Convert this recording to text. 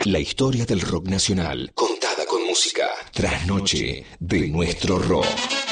La historia del rock nacional, contada con música. Trasnoche de nuestro rock.